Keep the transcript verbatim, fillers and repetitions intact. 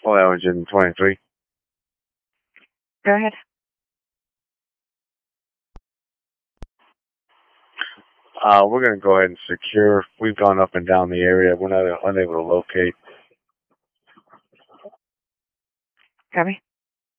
Well, that was in twenty-three. Go ahead. Uh, we're going to go ahead and secure. We've gone up and down the area. We're not unable to locate. Copy.